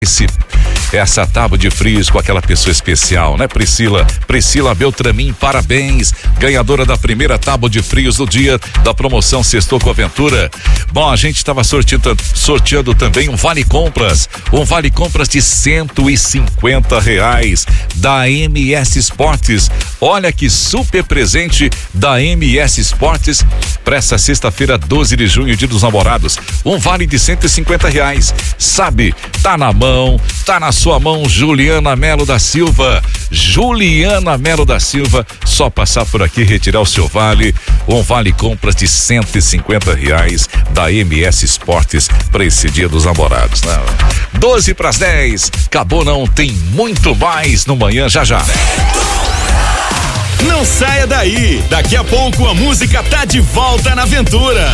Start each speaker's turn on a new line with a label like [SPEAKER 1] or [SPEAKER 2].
[SPEAKER 1] Essa tábua de frios com aquela pessoa especial, né, Priscila? Priscila Beltramin, parabéns. Ganhadora da primeira tábua de frios do dia da promoção Sextou com Aventura. Bom, a gente estava sorteando também um Vale Compras. Um Vale Compras de R$150 da MS Esportes. Olha que super presente da MS Esportes para essa sexta-feira, 12 de junho, Dia dos Namorados. Um vale de R$150. Sabe, tá na mão, tá na sua mão, Juliana Melo da Silva. Juliana Melo da Silva, só passar por aqui, retirar o seu vale. Um vale compras de R$150 da MS Esportes para esse Dia dos Namorados, né? 9:50. Acabou não, tem muito mais no Manhã já já.
[SPEAKER 2] Não saia daí, daqui a pouco a música tá de volta na Aventura.